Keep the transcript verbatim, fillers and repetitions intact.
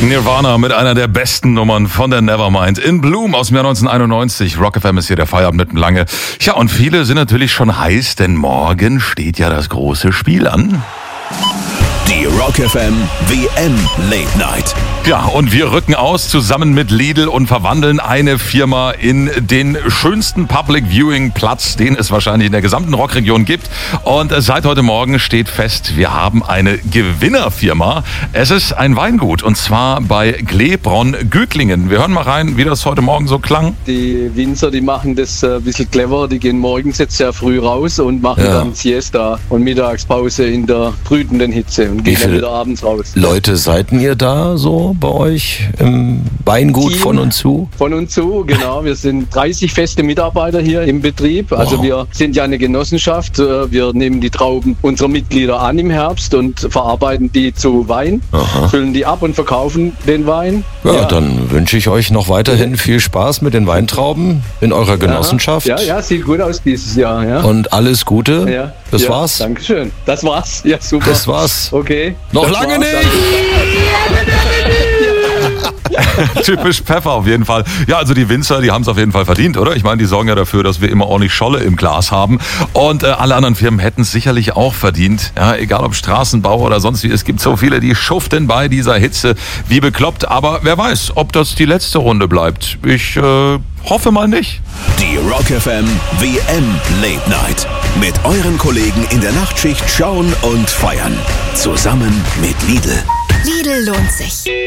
Nirvana mit einer der besten Nummern von der Nevermind. In Bloom aus dem Jahr neunzehnhunderteinundneunzig. Rock F M ist hier der Feierabend mitten lange. Ja, und viele sind natürlich schon heiß, denn morgen steht ja das große Spiel an. Die Rock F M W M Late Night. Ja, und wir rücken aus zusammen mit Lidl und verwandeln eine Firma in den schönsten Public Viewing Platz, den es wahrscheinlich in der gesamten Rockregion gibt. Und seit heute Morgen steht fest, wir haben eine Gewinnerfirma. Es ist ein Weingut und zwar bei Glebronn-Gütlingen. Wir hören mal rein, wie das heute Morgen so klang. Die Winzer, die machen das ein bisschen clever. Die gehen morgens jetzt sehr früh raus und machen ja. dann Siesta und Mittagspause in der brütenden Hitze und gehen dann wieder abends raus. Leute, seid ihr da so bei euch im Weingut Team von und zu? Von und zu, genau. Wir sind dreißig feste Mitarbeiter hier im Betrieb. Also wow. wir sind ja eine Genossenschaft. Wir nehmen die Trauben unserer Mitglieder an im Herbst und verarbeiten die zu Wein, Aha. füllen die ab und verkaufen den Wein. Ja, ja. Dann wünsche ich euch noch weiterhin viel Spaß mit den Weintrauben in eurer Genossenschaft. Ja, ja, sieht gut aus dieses Jahr. Ja. Und alles Gute. Ja. Das ja, war's. Dankeschön. Das war's. Ja, super. Das war's. Okay. Noch das lange war's. nicht. Typisch Pfeffer auf jeden Fall. Ja, also die Winzer, die haben es auf jeden Fall verdient, oder? Ich meine, die sorgen ja dafür, dass wir immer ordentlich Scholle im Glas haben. Und äh, alle anderen Firmen hätten es sicherlich auch verdient. Ja, egal ob Straßenbau oder sonst wie. Es gibt so viele, die schuften bei dieser Hitze wie bekloppt. Aber wer weiß, ob das die letzte Runde bleibt. Ich äh, hoffe mal nicht. Die Rock F M W M Late Night. Mit euren Kollegen in der Nachtschicht schauen und feiern. Zusammen mit Lidl. Lidl lohnt sich.